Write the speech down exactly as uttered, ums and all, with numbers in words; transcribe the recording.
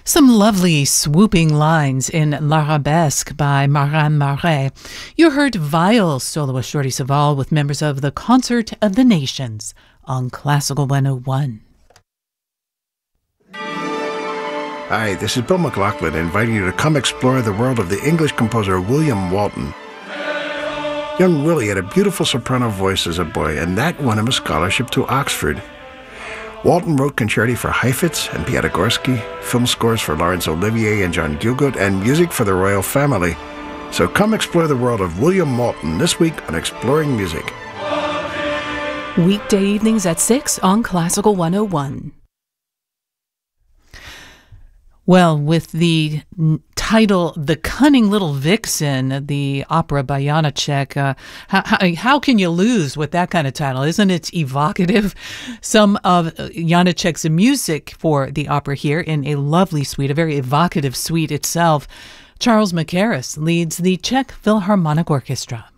Some lovely swooping lines in L'Arabesque by Marin Marais. You heard viol soloist Jordi Savall with members of the Concert of the Nations on Classical one oh one. Hi, this is Bill McLaughlin inviting you to come explore the world of the English composer William Walton. Young Willie had a beautiful soprano voice as a boy, and that won him a scholarship to Oxford. Walton wrote concerti for Heifetz and Piatigorsky, film scores for Laurence Olivier and John Gielgud, and music for the royal family. So come explore the world of William Walton this week on Exploring Music. Weekday evenings at six on Classical one oh one. Well, with the title The Cunning Little Vixen, the opera by Janacek, uh, how, how, how can you lose with that kind of title? Isn't it evocative? Some of Janacek's music for the opera here in a lovely suite, a very evocative suite itself. Charles Mackerras leads the Czech Philharmonic Orchestra.